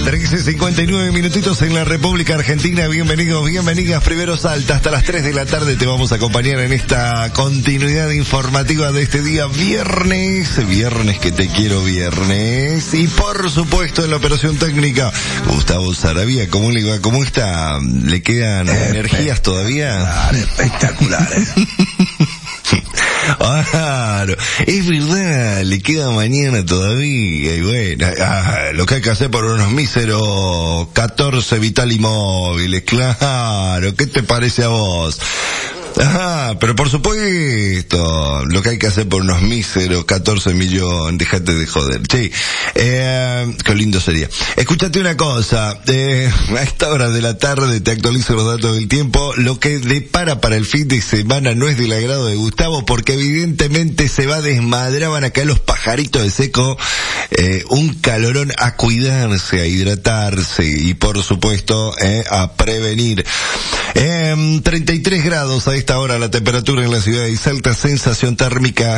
13:59 minutitos en la República Argentina. Bienvenidos, bienvenidas. Primero Salta, hasta las 3 de la tarde te vamos a acompañar en esta continuidad informativa de este día viernes que te quiero viernes. Y por supuesto en la operación técnica, Gustavo Saravia. ¿Cómo le va? ¿Cómo está? ¿Le quedan energías todavía? Espectaculares. Claro, es verdad, le queda mañana todavía, y bueno, lo que hay que hacer por unos míseros 14 Vitali móviles, claro, ¿qué te parece a vos? Pero por supuesto, lo que hay que hacer por unos míseros 14 millones, déjate de joder. Che, qué lindo sería. Escúchate una cosa, a esta hora de la tarde te actualizo los datos del tiempo. Lo que depara para el fin de semana no es del agrado de Gustavo, porque evidentemente se va a desmadrar, van a caer los pajaritos de seco, un calorón, a cuidarse, a hidratarse y por supuesto, a prevenir. 33 grados a esta hora la temperatura en la ciudad de Salta, sensación térmica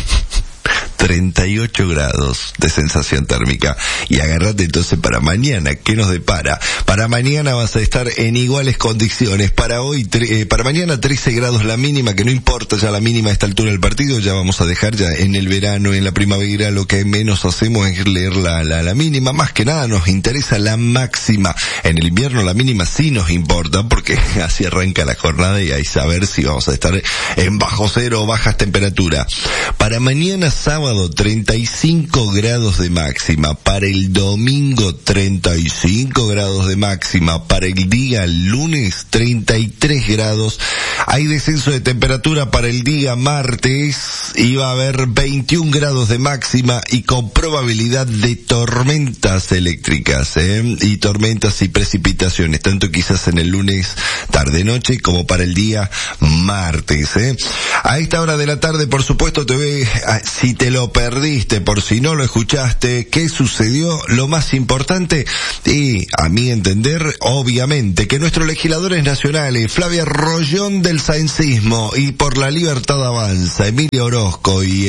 38 grados de sensación térmica. Y agárrate entonces para mañana, ¿qué nos depara? Para mañana vas a estar en iguales condiciones. Para hoy, para mañana 13 grados la mínima, que no importa ya la mínima a esta altura del partido, ya vamos a dejar ya en el verano, en la primavera, lo que menos hacemos es leer la mínima. Más que nada nos interesa la máxima. En el invierno la mínima sí nos importa, porque así arranca la jornada y hay que saber si vamos a estar en bajo cero o bajas temperaturas. Para mañana sábado 35 grados de máxima, para el domingo 35 grados de máxima, para el día lunes 33 grados, hay descenso de temperatura para el día martes, y va a haber 21 grados de máxima y con probabilidad de tormentas eléctricas, y tormentas y precipitaciones, tanto quizás en el lunes tarde-noche como para el día martes, A esta hora de la tarde, por supuesto, si te lo perdiste, por si no lo escuchaste, ¿qué sucedió? Lo más importante, y a mi entender, obviamente, que nuestros legisladores nacionales, Flavia Rollón del Saencismo y por la Libertad Avanza, Emilio Orozco y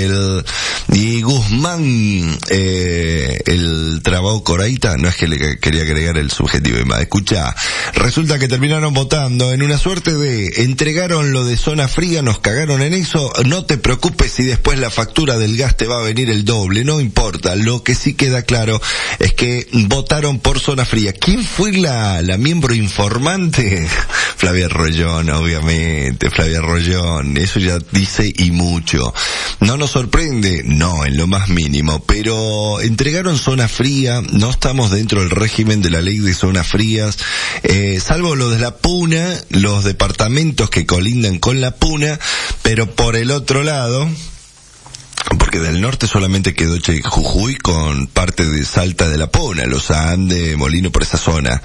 Guzmán, el Trabao Coraita, no es que le quería agregar el subjetivo, escucha, resulta que terminaron votando en una suerte de entregaron lo de zona fría, nos cagaron en eso, no te preocupes si después la factura del gas te va a venir el doble, no importa. Lo que sí queda claro es que votaron por zona fría. ¿Quién fue la miembro informante? Flavia Rollón, obviamente, Flavia Rollón, eso ya dice y mucho. ¿No nos sorprende? No, en lo más mínimo, pero entregaron zona fría, no estamos dentro del régimen de la ley de zonas frías, salvo lo de la Puna, los departamentos que colindan con la Puna, pero por el otro lado, porque del norte solamente quedó Jujuy con parte de Salta de la Puna, los Andes, Molino, por esa zona,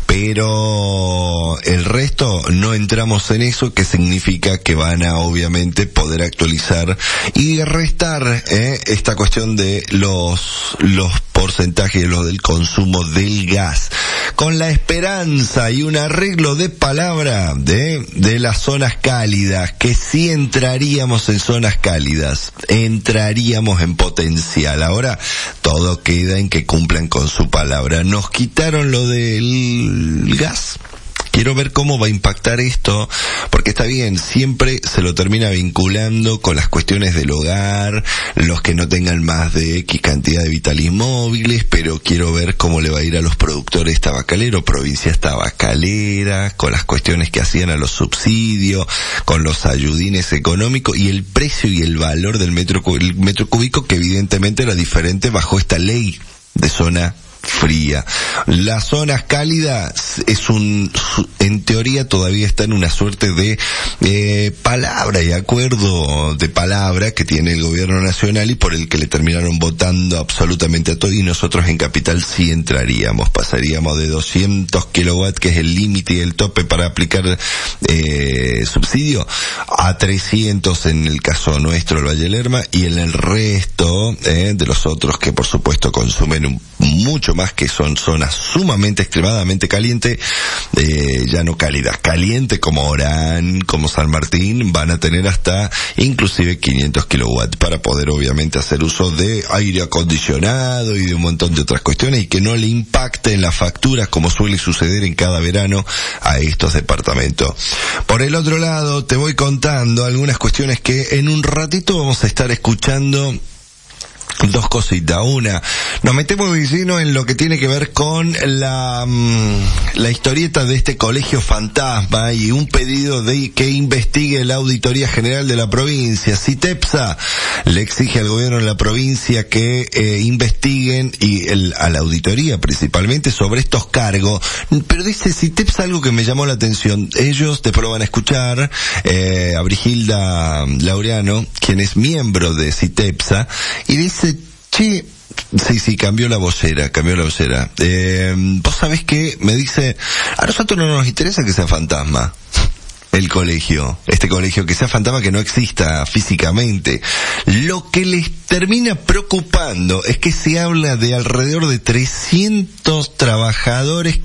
pero el resto no entramos en eso, que significa que van a obviamente poder actualizar y restar esta cuestión de los porcentajes de lo del consumo del gas, con la esperanza y un arreglo de palabra de las zonas cálidas, que sí entraríamos en zonas cálidas, entraríamos en potencial. Ahora todo queda en que cumplan con su palabra. Nos quitaron lo del gas. Quiero ver cómo va a impactar esto, porque está bien, siempre se lo termina vinculando con las cuestiones del hogar, los que no tengan más de X cantidad de Vitalis móviles, pero quiero ver cómo le va a ir a los productores tabacaleros, provincias tabacaleras, con las cuestiones que hacían a los subsidios, con los ayudines económicos y el precio y el valor del metro cúbico, que evidentemente era diferente bajo esta ley de zona fría. Las zonas cálidas en teoría todavía está en una suerte de palabra y acuerdo de palabra que tiene el gobierno nacional y por el que le terminaron votando absolutamente a todo, y nosotros en Capital sí entraríamos, pasaríamos de 200 kilowatts, que es el límite y el tope para aplicar subsidio, a 300 en el caso nuestro, el Valle Lerma, y en el resto de los otros que por supuesto consumen mucho más sierras, que son zonas sumamente, extremadamente calientes, ya no cálidas, caliente como Orán, como San Martín, van a tener hasta inclusive 500 kilowatts para poder obviamente hacer uso de aire acondicionado y de un montón de otras cuestiones, y que no le impacte en las facturas como suele suceder en cada verano a estos departamentos. Por el otro lado, te voy contando algunas cuestiones que en un ratito vamos a estar escuchando. Dos cositas. Una, nos metemos de lleno en lo que tiene que ver con la historieta de este colegio fantasma y un pedido de que investigue la Auditoría General de la provincia. CITEPSA le exige al gobierno de la provincia que investiguen a la auditoría principalmente sobre estos cargos. Pero dice CITEPSA algo que me llamó la atención. Ellos, después lo van a escuchar, a Brigilda Laureano, quien es miembro de CITEPSA, y dice, sí, cambió la vocera. Vos sabés que me dice, a nosotros no nos interesa que sea fantasma el colegio, este colegio, que sea fantasma, que no exista físicamente. Lo que les termina preocupando es que se habla de alrededor de 300 trabajadores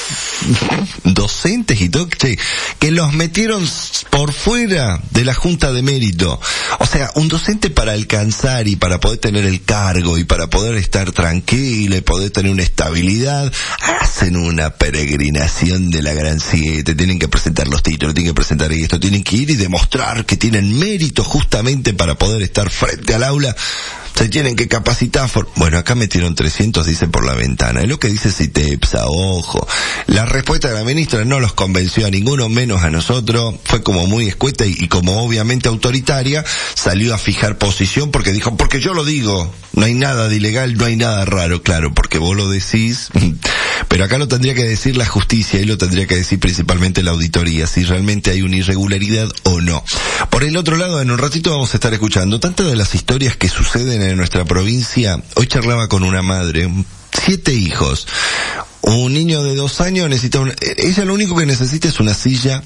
docentes y todo, que los metieron por fuera de la Junta de Mérito. O sea, un docente, para alcanzar y para poder tener el cargo y para poder estar tranquilo y poder tener una estabilidad, hacen una peregrinación de la Gran Siete, tienen que presentar los títulos, tienen que presentar esto, tienen que ir y demostrar que tienen mérito justamente para poder estar frente al aula. Se tienen que capacitar. Bueno, acá metieron 300, dice, por la ventana. Es lo que dice CITEPSA, ojo. La respuesta de la ministra no los convenció a ninguno, menos a nosotros. Fue como muy escueta y como obviamente autoritaria. Salió a fijar posición porque dijo, porque yo lo digo. No hay nada de ilegal, no hay nada raro. Claro, porque vos lo decís. Pero acá lo tendría que decir la justicia y lo tendría que decir principalmente la auditoría, si realmente hay una irregularidad o no. Por el otro lado, en un ratito vamos a estar escuchando tantas de las historias que suceden en nuestra provincia. Hoy charlaba con una madre, 7 hijos. Un niño de 2 años necesita ella lo único que necesita es una silla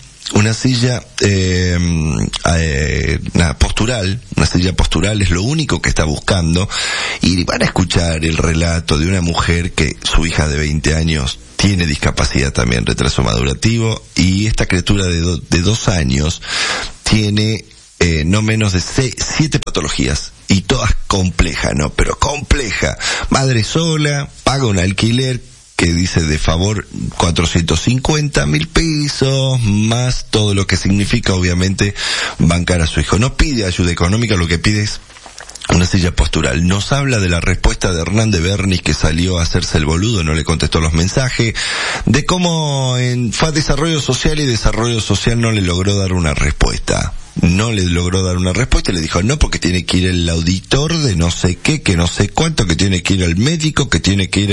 postural, una silla postural es lo único que está buscando, y van a escuchar el relato de una mujer que su hija de 20 años tiene discapacidad también, retraso madurativo, y esta criatura de 2 años tiene no menos de 7 patologías, y todas complejas, ¿no? Pero compleja. Madre sola, paga un alquiler que dice de favor 450.000 pesos, más todo lo que significa obviamente bancar a su hijo. No pide ayuda económica, lo que pide es una silla postural. Nos habla de la respuesta de Hernán de Bernis, que salió a hacerse el boludo, no le contestó los mensajes, de cómo fue a Desarrollo Social y Desarrollo Social no le logró dar una respuesta. No le logró dar una respuesta y le dijo no, porque tiene que ir el auditor de no sé qué, que no sé cuánto, que tiene que ir el médico, que tiene que ir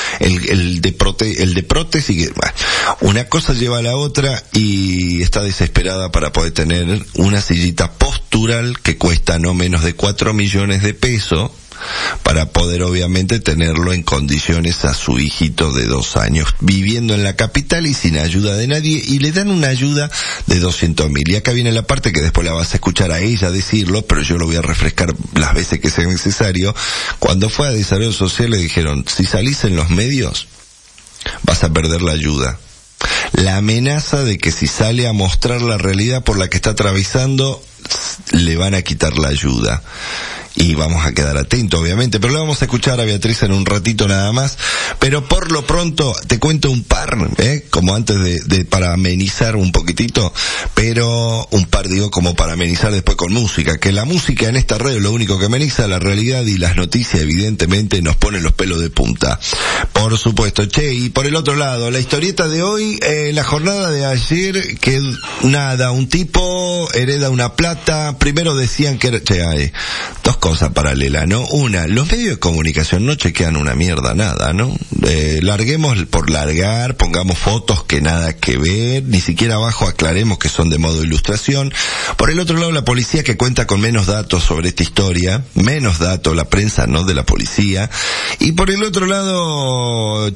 el de prótesis, que, bueno, una cosa lleva a la otra, y está desesperada para poder tener una sillita postural que cuesta no menos de 4 millones de pesos, para poder obviamente tenerlo en condiciones a su hijito de 2 años, viviendo en la capital y sin ayuda de nadie, y le dan una ayuda de 200.000. Y acá viene la parte que después la vas a escuchar a ella decirlo, pero yo lo voy a refrescar las veces que sea necesario. Cuando fue a Desarrollo Social le dijeron, si salís en los medios, vas a perder la ayuda. La amenaza de que si sale a mostrar la realidad por la que está atravesando, le van a quitar la ayuda. Y vamos a quedar atentos, obviamente, pero le vamos a escuchar a Beatriz en un ratito nada más. Pero por lo pronto te cuento un par, como antes para amenizar un poquitito, pero un par digo como para amenizar después con música, que la música en esta radio lo único que ameniza, la realidad y las noticias evidentemente nos ponen los pelos de punta. Por supuesto, y por el otro lado, la historieta de hoy, la jornada de ayer, que nada, un tipo hereda una plata, primero decían que era, hay dos cosas paralelas, ¿no? Una, los medios de comunicación no chequean una mierda nada, ¿no? Larguemos por largar, pongamos fotos que nada que ver, ni siquiera abajo aclaremos que son de modo ilustración. Por el otro lado, la policía, que cuenta con menos datos sobre esta historia, menos datos, la prensa, ¿no?, de la policía. Y por el otro lado,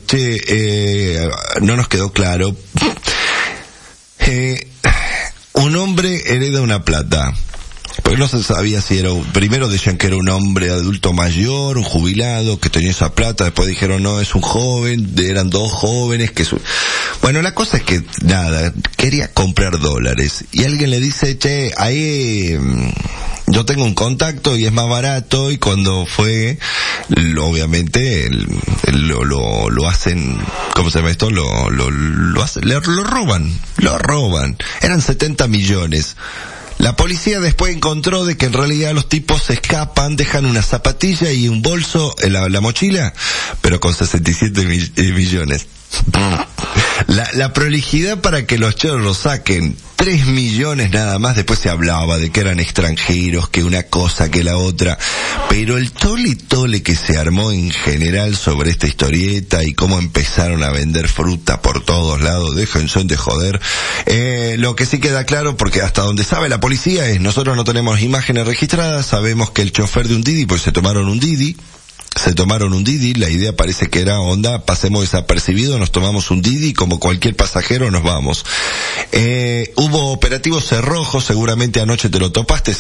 no nos quedó claro. Un hombre hereda una plata. porque no se sabía si era, primero decían que era un hombre adulto mayor, un jubilado, que tenía esa plata, después dijeron no, es un joven, eran dos jóvenes, bueno, la cosa es que, nada, quería comprar dólares, y alguien le dice, che, ahí, yo tengo un contacto y es más barato, y cuando fue, obviamente, lo hacen, ¿cómo se llama esto? Lo roban, eran 70 millones. La policía después encontró de que en realidad los tipos se escapan, dejan una zapatilla y un bolso en la mochila, pero con 67 millones. La prolijidad para que los chorros saquen 3 millones nada más, después se hablaba de que eran extranjeros, que una cosa, que la otra, pero el tole que se armó en general sobre esta historieta y cómo empezaron a vender fruta por todos lados, déjense de joder. Lo que sí queda claro, porque hasta donde sabe la policía es, nosotros no tenemos imágenes registradas, sabemos que el chofer de un Didi, pues se tomaron un Didi, la idea parece que era onda, pasemos desapercibido, nos tomamos un Didi, como cualquier pasajero nos vamos. Hubo operativos cerrojos, seguramente anoche te lo topaste,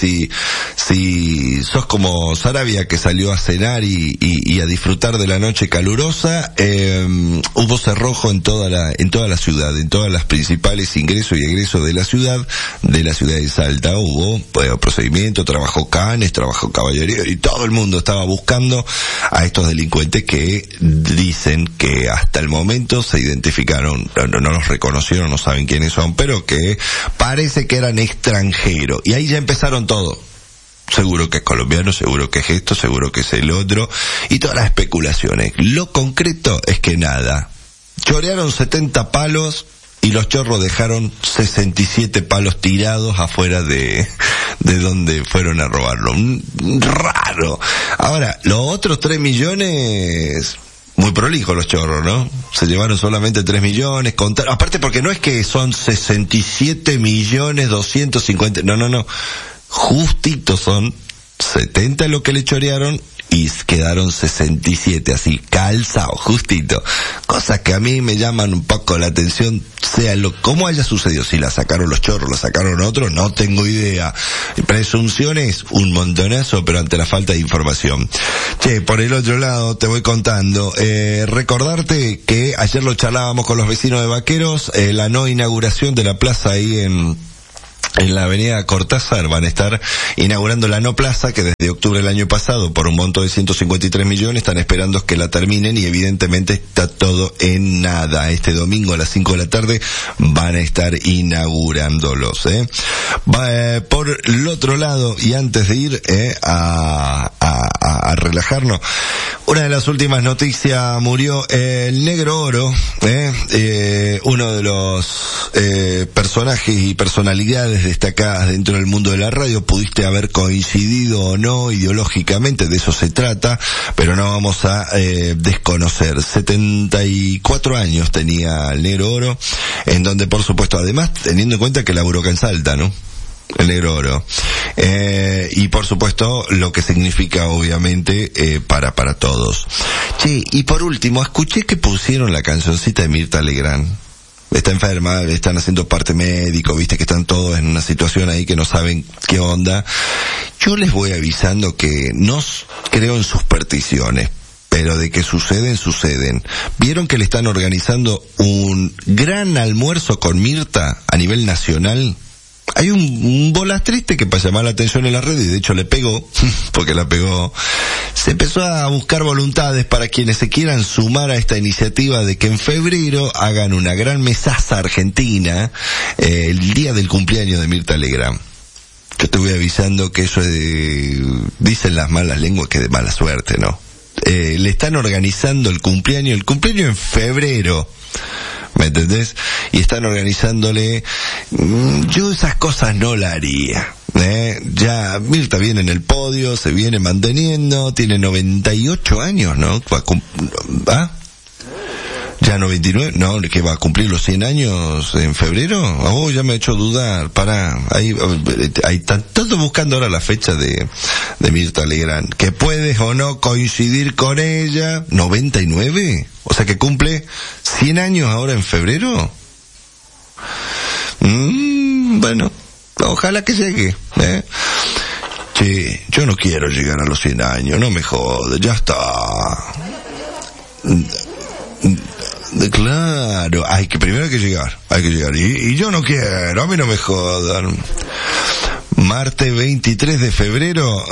si sos como Sarabia que salió a cenar y a disfrutar de la noche calurosa, hubo cerrojo en toda la ciudad, en todas las principales ingresos y egresos de la ciudad de Salta, hubo procedimiento, trabajó Canes, trabajó Caballería, y todo el mundo estaba buscando a estos delincuentes que dicen que hasta el momento se identificaron, no los reconocieron, no saben quiénes son, pero que parece que eran extranjeros. Y ahí ya empezaron todo. Seguro que es colombiano, seguro que es esto, seguro que es el otro, y todas las especulaciones. Lo concreto es que nada. Chorearon 70 palos, y los chorros dejaron 67 palos tirados afuera de donde fueron a robarlo. Raro. Ahora, los otros 3 millones, muy prolijos los chorros, ¿no? Se llevaron solamente 3 millones, aparte porque no es que son 67 millones 250, no. Justitos son 70 lo que le chorearon, y quedaron 67, así, calzado, justito. Cosas que a mí me llaman un poco la atención, sea cómo haya sucedido, si la sacaron los chorros, la sacaron otros, no tengo idea. Presunciones, un montonazo, pero ante la falta de información. Che, por el otro lado, te voy contando, recordarte que ayer lo charlábamos con los vecinos de Vaqueros, la no inauguración de la plaza ahí en la avenida Cortázar, van a estar inaugurando la no plaza, que desde octubre del año pasado, por un monto de 153 millones, están esperando que la terminen, y evidentemente está todo en nada. Este domingo a las 5 de la tarde van a estar inaugurándolos, por el otro lado, y antes de ir a relajarnos, una de las últimas noticias, murió el Negro Oro, uno de los personajes y personalidades destacadas dentro del mundo de la radio. Pudiste haber coincidido o no ideológicamente, de eso se trata, pero no vamos a desconocer. 74 años tenía el Negro Oro, en donde por supuesto, además teniendo en cuenta que laburó acá en Salta, ¿no? El Negro Oro. Y por supuesto lo que significa obviamente para todos. Che, y por último, escuché que pusieron la cancioncita de Mirta Legrand. Está enferma, le están haciendo parte médico, viste que están todos en una situación ahí que no saben qué onda. Yo les voy avisando que no creo en supersticiones, pero de que suceden. ¿Vieron que le están organizando un gran almuerzo con Mirta a nivel nacional? Hay un bolas triste que para llamar la atención en la red, y de hecho le pegó, porque la pegó. Se empezó a buscar voluntades para quienes se quieran sumar a esta iniciativa de que en febrero hagan una gran mesaza argentina, el día del cumpleaños de Mirta Legrand. Yo te voy avisando que eso dicen las malas lenguas que de mala suerte, ¿no? Le están organizando el cumpleaños en febrero. ¿Me entendés? Y están organizándole. Yo esas cosas no la haría. Ya Mirta viene en el podio, se viene manteniendo, tiene 98 años, ¿no? ¿Ah? Ya 99, no, que va a cumplir los 100 años en febrero. Oh, ya me ha hecho dudar. Ahí están todos buscando ahora la fecha de Mirta Legrand. Que puedes o no coincidir con ella. 99, o sea que cumple 100 años ahora en febrero. Bueno, ojalá que llegue, che, yo no quiero llegar a los 100 años, no me jodas, ya está. Claro, primero hay que llegar, y yo no quiero, a mí no me jodan. Martes 23 de febrero,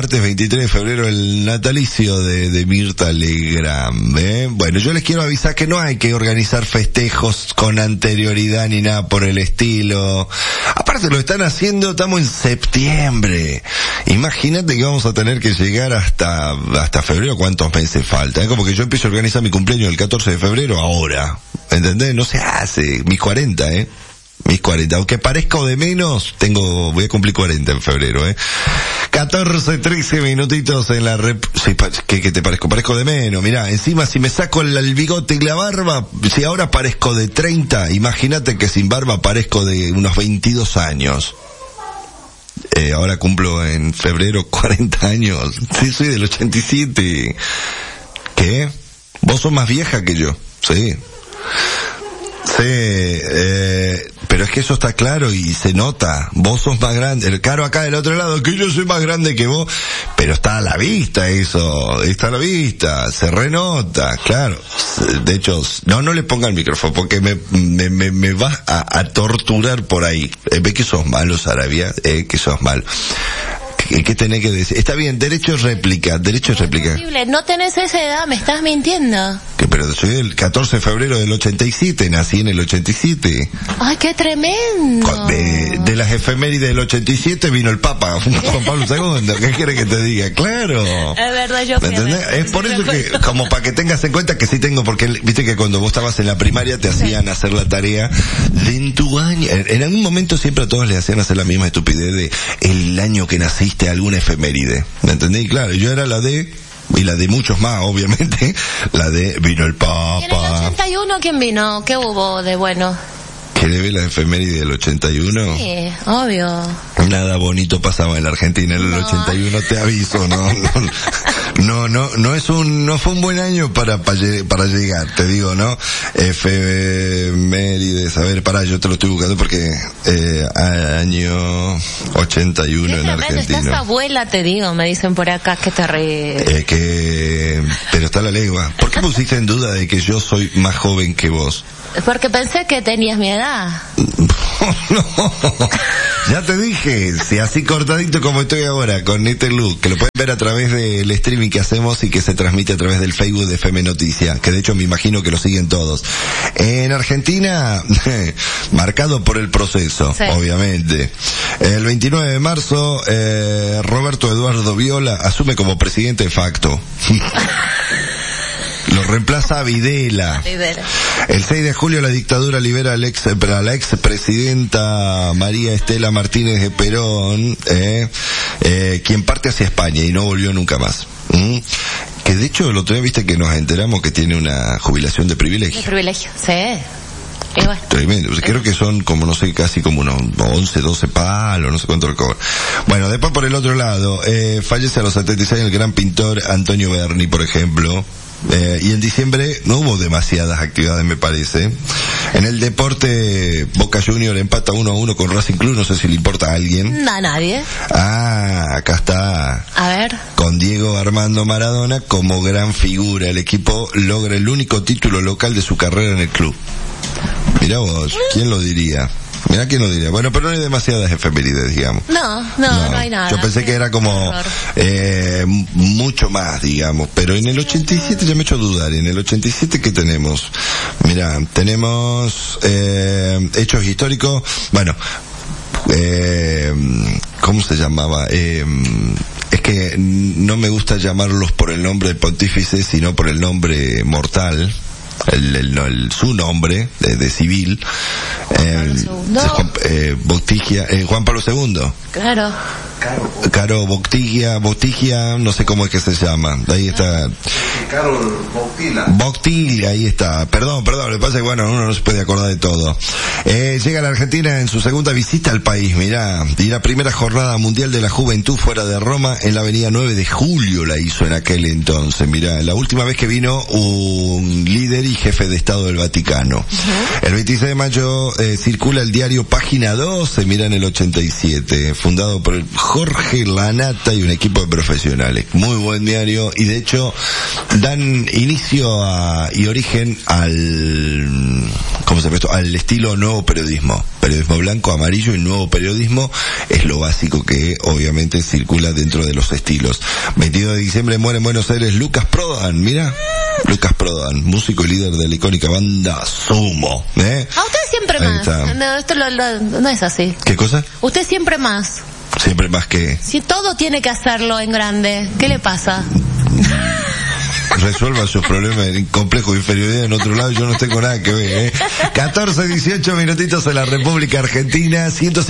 el natalicio de Mirta Legrand, Bueno, yo les quiero avisar que no hay que organizar festejos con anterioridad ni nada por el estilo. Aparte lo están haciendo, estamos en septiembre. Imagínate que vamos a tener que llegar hasta febrero, ¿cuántos meses falta? Como que yo empiezo a organizar mi cumpleaños el 14 de febrero ahora, ¿entendés? No se hace, mis 40, Mis 40, aunque parezco de menos, voy a cumplir 40 en febrero, 14, 13 minutitos en la sí, ¿qué te parezco? Parezco de menos, mirá, encima si me saco el bigote y la barba, si ahora parezco de 30, imagínate que sin barba parezco de unos 22 años. Ahora cumplo en febrero 40 años, sí, soy del 87. ¿Qué? Vos sos más vieja que yo, sí. Sí, pero es que eso está claro y se nota. Vos sos más grande. El Caro acá del otro lado, que yo soy más grande que vos. Pero está a la vista eso. Está a la vista. Se renota, claro. De hecho, no le ponga el micrófono porque me vas a torturar por ahí. Ve que sos malo, Sarabia. Que sos malo. ¿Qué tenés que decir? Está bien, derecho a réplica. No tenés esa edad, me estás mintiendo. Pero soy el 14 de febrero del 87, nací en el 87. ¡Ay, qué tremendo! De las efemérides del 87 vino el Papa, Juan Pablo II. ¿Qué quieres que te diga? Claro. Es verdad, yo ¿me entendés? Es por eso que, como para que tengas en cuenta que sí tengo, porque viste que cuando vos estabas en la primaria te hacían hacer la tarea de en tu año. En algún momento siempre a todos les hacían hacer la misma estupidez de el año que naciste, alguna efeméride. ¿Me entendés? Y claro, yo era y la de muchos más, obviamente, la de vino el Papa. ¿Y en el 81 quién vino? ¿Qué hubo de bueno? ¿Qué debe la efeméride del 81? Sí, obvio. Nada bonito pasaba en la Argentina en el 81, te aviso, no fue un buen año para llegar, te digo, ¿no? Efemérides, a ver, yo te lo estoy buscando porque, año 81 en Argentina. Estás abuela, te digo, me dicen por acá, que te ríes. Pero está la lengua. ¿Por qué pusiste en duda de que yo soy más joven que vos? Porque pensé que tenías mi edad. No, ya te dije, si así cortadito como estoy ahora, con este look, que lo pueden ver a través del streaming que hacemos y que se transmite a través del Facebook de FM Noticia, que de hecho me imagino que lo siguen todos. En Argentina, marcado por el proceso, sí, obviamente. El 29 de marzo, Roberto Eduardo Viola asume como presidente de facto. Lo reemplaza a Videla. El 6 de julio la dictadura libera a la expresidenta María Estela Martínez de Perón, quien parte hacia España y no volvió nunca más. Que de hecho el otro día viste que nos enteramos que tiene una jubilación de privilegio. De privilegio, sí. Bueno. Tremendo. Creo que son como, no sé, casi como unos 11, 12 palos, no sé cuánto le cobra. Bueno, después por el otro lado, fallece a los 76 el gran pintor Antonio Berni, por ejemplo. Y en diciembre no hubo demasiadas actividades, me parece. En el deporte, Boca Junior empata 1-1 con Racing Club, no sé si le importa a alguien. A nadie. Acá está. A ver. Con Diego Armando Maradona como gran figura. El equipo logra el único título local de su carrera en el club. Mirá vos, ¿quién lo diría? Mirá quién lo diría. Bueno, pero no hay demasiadas efemérides, digamos. No hay nada. Yo pensé que era como mucho más, digamos. Pero en el 87 ya me he hecho dudar. En el 87, ¿qué tenemos? Mirá, tenemos hechos históricos. Bueno, ¿cómo se llamaba? Es que no me gusta llamarlos por el nombre del pontífice, sino por el nombre mortal. Su nombre de civil, Juan Pablo II. Claro. Caro Bottigia, no sé cómo es que se llama. Ahí está. Carol Bottilia, ahí está. Perdón, lo que pasa es que bueno, uno no se puede acordar de todo. Llega a la Argentina en su segunda visita al país, mirá. Y la primera jornada mundial de la juventud fuera de Roma en la avenida 9 de Julio la hizo en aquel entonces, mirá. La última vez que vino un líder y jefe de Estado del Vaticano. El 26 de mayo circula el diario Página 12, mira en el 87, fundado por Jorge Lanata y un equipo de profesionales. Muy buen diario, y de hecho dan inicio y origen al estilo nuevo periodismo. Periodismo blanco, amarillo y nuevo periodismo es lo básico que obviamente circula dentro de los estilos. 22 de diciembre muere en Buenos Aires Lucas Prodan, mira. Lucas Prodan, músico y líder de la icónica banda Sumo. A usted siempre más. No, esto no es así. ¿Qué cosa? Usted siempre más. Siempre más que... Si todo tiene que hacerlo en grande, ¿qué le pasa? Resuelva sus problemas en complejo de inferioridad en otro lado, yo no tengo nada que ver, 14, 18 minutitos en la República Argentina,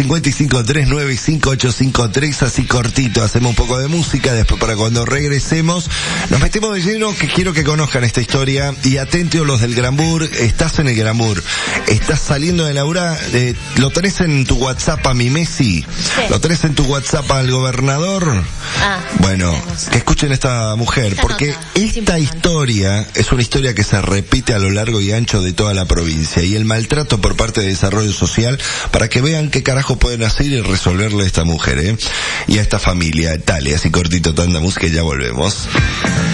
155-395-853, así cortito, hacemos un poco de música, después para cuando regresemos, nos metemos de lleno, que quiero que conozcan esta historia, y atentos los del Granbur, estás en el Granbur, estás saliendo de Laura, lo tenés en tu WhatsApp a mi Messi, sí. Lo tenés en tu WhatsApp al gobernador, bueno, que escuchen esta mujer, porque esta historia es una historia que se repite a lo largo y ancho de toda la provincia, y el maltrato por parte de Desarrollo Social, para que vean qué carajo pueden hacer y resolverle a esta mujer, y a esta familia. Dale, así cortito, tanda música y ya volvemos.